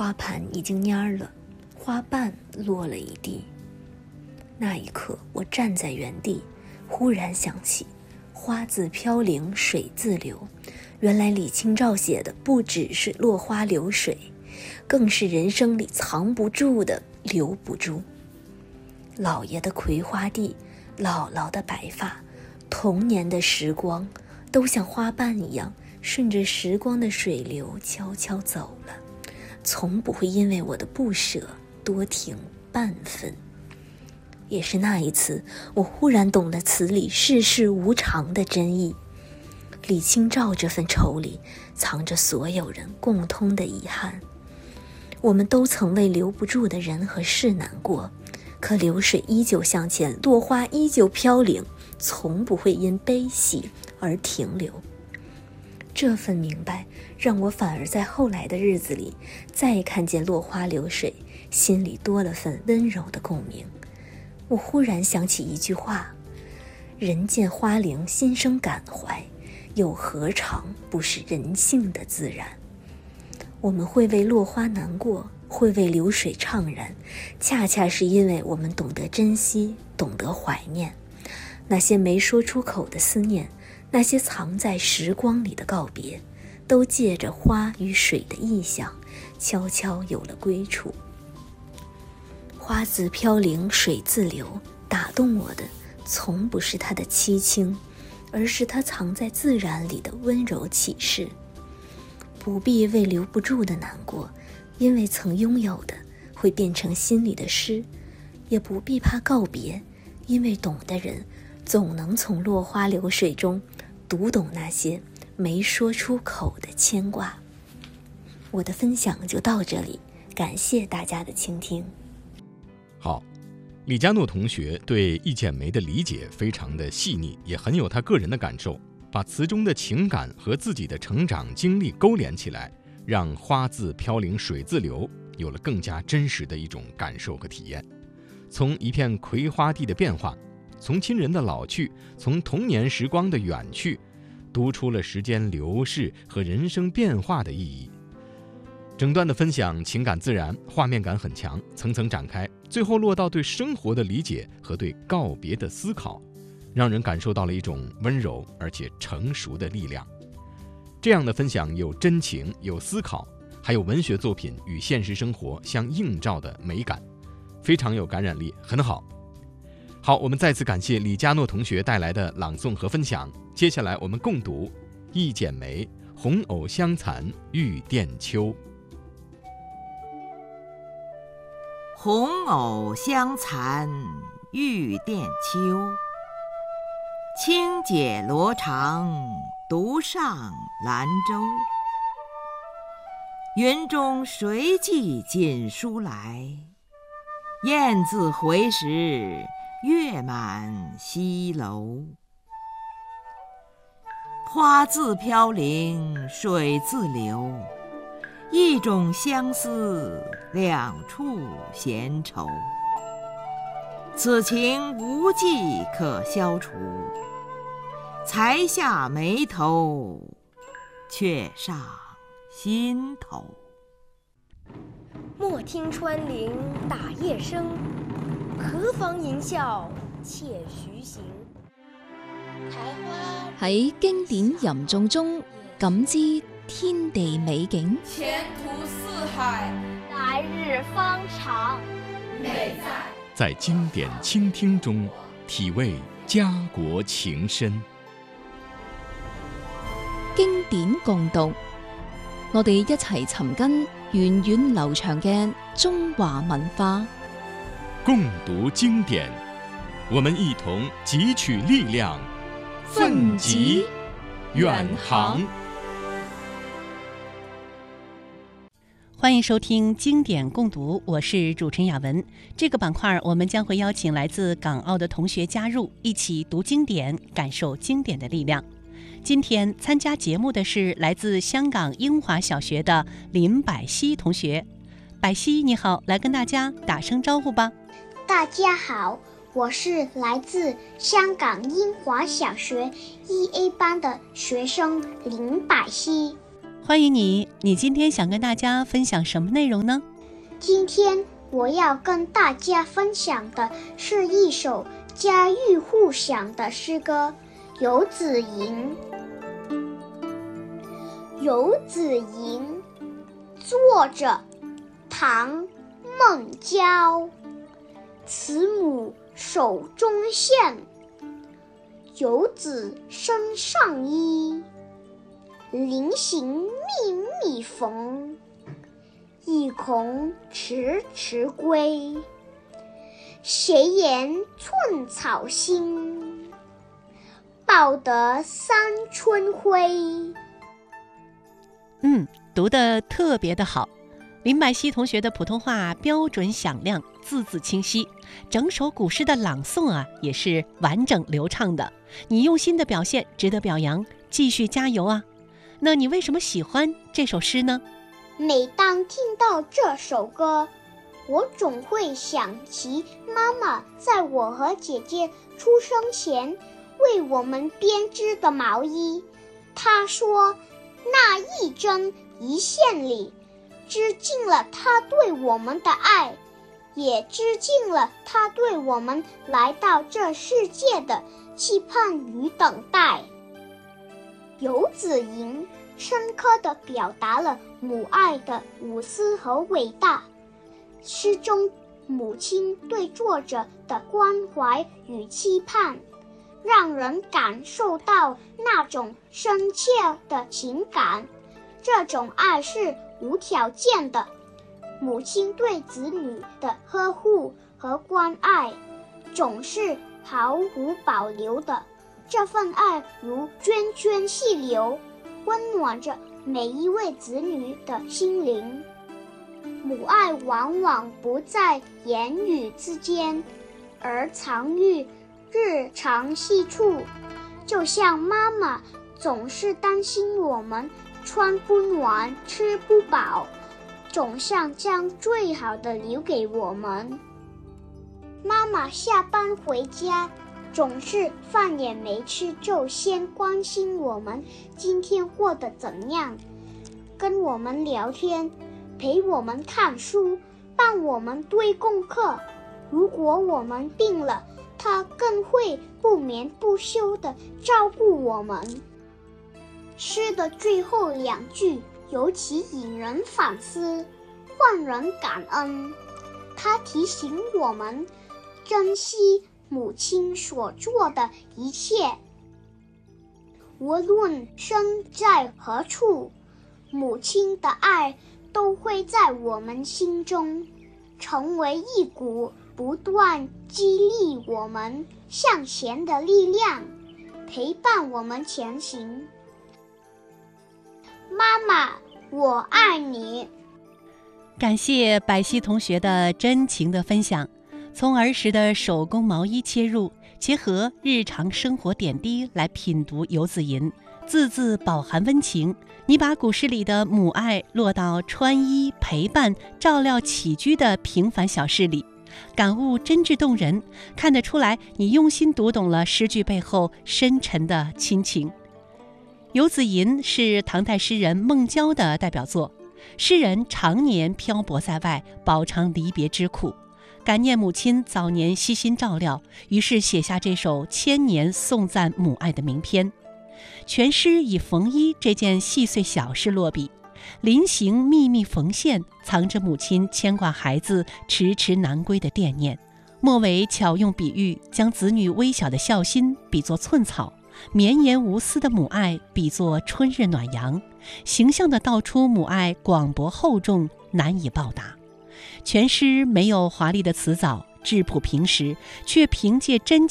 花盘已经蔫了，花瓣落了一地。那一刻，我站在原地，忽然想起花自飘零水自流，原来李清照写的不只是落花流水，更是人生里藏不住的留不住。姥爷的葵花地，姥姥的白发，童年的时光，都像花瓣一样顺着时光的水流悄悄走了，从不会因为我的不舍多停半分。也是那一次，我忽然懂了词里世事无常的真意。李清照这份愁里藏着所有人共通的遗憾。我们都曾为留不住的人和事难过，可流水依旧向前，落花依旧飘零，从不会因悲喜而停留。这份明白让我反而在后来的日子里再看见落花流水，心里多了份温柔的共鸣。我忽然想起一句话：人见花零心生感怀，又何尝不是人性的自然。我们会为落花难过，会为流水怅然，恰恰是因为我们懂得珍惜，懂得怀念那些没说出口的思念，那些藏在时光里的告别，都借着花与水的意象，悄悄有了归处。花自飘零水自流，打动我的从不是它的凄清，而是它藏在自然里的温柔启示。不必为留不住的难过，因为曾拥有的会变成心里的诗，也不必怕告别，因为懂的人总能从落花流水中读懂那些没说出口的牵挂。我的分享就到这里，感谢大家的倾听。 好，李佳诺同学对易剪梅的理解非常的细腻，也很有他个人的感受，把词中的情感和自己的成长经历勾连起来，让花自飘零水自流有了更加真实的一种感受和体验。从一片葵花地的变化，从亲人的老去，从童年时光的远去，读出了时间流逝和人生变化的意义。整段的分享情感自然，画面感很强，层层展开，最后落到对生活的理解和对告别的思考，让人感受到了一种温柔而且成熟的力量。这样的分享有真情，有思考，还有文学作品与现实生活相映照的美感，非常有感染力，很好。好，我们再次感谢李佳诺同学带来的朗诵和分享。接下来我们共读易剪梅《红藕香残玉簟秋》。 红藕香残玉簟秋，轻解罗裳独上兰舟。云中谁寄锦书来？雁字回时，月满西楼。花自飘零水自流，一种相思，两处闲愁。此情无计可消除，才下眉头，却上心头。 莫听穿林打叶声，何妨吟啸且徐行。 喺經典吟誦中感知天地美景， 前途似海， 来日方长， 美在经典倾聽中體味家國情深。 經典共讀，我哋一齊尋根源遠流長嘅中華文化。 共讀經典，我們一同汲取力量，奮楫遠航。 欢迎收听经典共读，我是主持人雅文。这个板块我们将会邀请来自港澳的同学加入，一起读经典，感受经典的力量。今天参加节目的是来自香港英华小学的林百熙同学。百熙你好，来跟大家打声招呼吧。 大家好，我是来自香港英华小学1A 班的学生林百熙。 欢迎你，你今天想跟大家分享什么内容呢？ 今天我要跟大家分享的是一首家喻户晓的诗歌《游子吟》。《游子吟》作者唐孟郊。慈母手中线，游子身上衣。临行密密缝，意恐迟迟归。谁言寸草心，报得三春晖。 读得特别的好。林百熙同学的普通话标准响亮，字字清晰，整首古诗的朗诵也是完整流畅的。你用心的表现值得表扬，继续加油啊！那你为什么喜欢这首诗呢？ 每当听到这首歌，我总会想起妈妈在我和姐姐出生前为我们编织的毛衣。她说，那一针一线里织进了她对我们的爱，也织进了她对我们来到这世界的期盼与等待。游子吟深刻地表达了母爱的无私和伟大。诗中母亲对作者的关怀与期盼，让人感受到那种深切的情感。这种爱是无条件的，母亲对子女的呵护和关爱总是毫无保留的。这份爱如涓涓细流，温暖着每一位子女的心灵。母爱往往不在言语之间，而藏于日常细处。就像妈妈总是担心我们穿不暖吃不饱，总想将最好的留给我们。妈妈下班回家总是饭也没吃就先关心我们今天过得怎样，跟我们聊天，陪我们看书，帮我们堆功课。如果我们病了，她更会不眠不休地照顾我们。诗的最后两句尤其引人反思，换人感恩。它提醒我们珍惜母亲所做的一切。无论身在何处，母亲的爱都会在我们心中成为一股不断激励我们向前的力量，陪伴我们前行。妈妈，我爱你。 感谢百熙同学的真情的分享，从儿时的手工毛衣切入，结合日常生活点滴来品读游子吟，字字饱含温情。你把古诗里的母爱落到穿衣陪伴照料起居的平凡小事里，感悟真挚动人，看得出来你用心读懂了诗句背后深沉的亲情。游子吟是唐代诗人孟郊的代表作，诗人常年漂泊在外，饱尝离别之苦，感念母亲早年悉心照料，于是写下这首千年颂赞母爱的名篇。全诗以缝衣这件细碎小事落笔，临行密密缝线，藏着母亲牵挂孩子迟迟难归的惦念。末尾巧用比喻，将子女微小的孝心比作寸草，绵延无私的母爱比作春日暖阳，形象地道出母爱广博厚重，难以报答。全诗没有华丽的辞藻，质朴平实，却凭借真